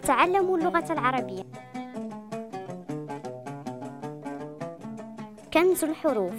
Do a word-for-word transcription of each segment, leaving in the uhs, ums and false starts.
نتعلم اللغة العربية. كنز الحروف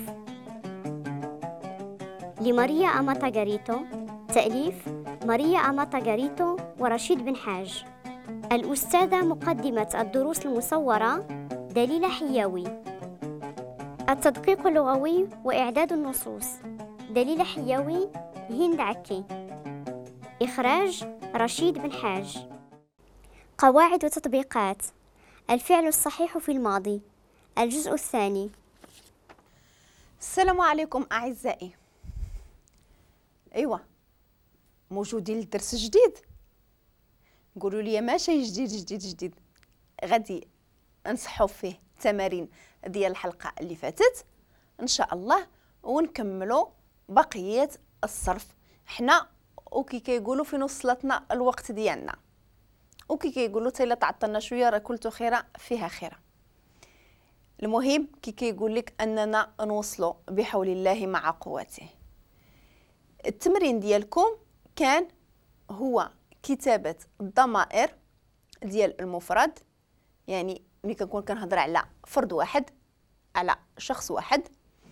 لماريا أماتا غاريتو، تأليف ماريا أماتا غاريتو ورشيد بن حاج. الأستاذة مقدمة الدروس المصورة دليلة حياوي. التدقيق اللغوي وإعداد النصوص دليلة حياوي، هند عكي. إخراج رشيد بن حاج. قواعد وتطبيقات. الفعل الصحيح في الماضي، الجزء الثاني. السلام عليكم أعزائي. أيوة، موجودين لدرس جديد. قولوا لي ماشي جديد جديد جديد، غادي نصحوا فيه التمارين ديال الحلقة اللي فاتت إن شاء الله، ونكملوا بقية الصرف. حنا وكي كيقولوا فين وصلتنا الوقت ديالنا، وكي كيقولوا حتى الا تعطلنا شويه راه كلتو خيره فيها خيره. المهم كي كيقول لك اننا نوصلوا بحول الله مع قوته. التمرين ديالكم كان هو كتابه الضمائر ديال المفرد، يعني ملي كنكون كنهضر على فرد واحد، على شخص واحد،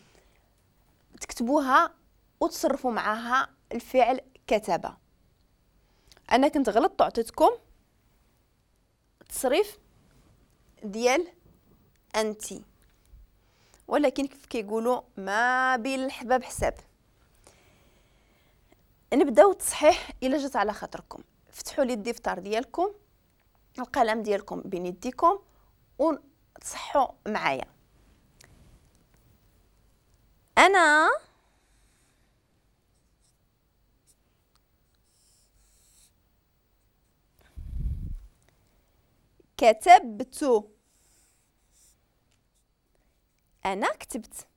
تكتبوها وتصرفوا معها الفعل كتب. انا كنت غلطت وعطيتكم تصريف ديال انتي، ولكن كيف كيقولوا ما بين الحباب حساب. نبداو التصحيح الا جات على خاطركم. فتحوا لي الدفتر ديالكم، القلم ديالكم بين يديكم، وتصحوا معايا. انا كتبت. أنا كتبت.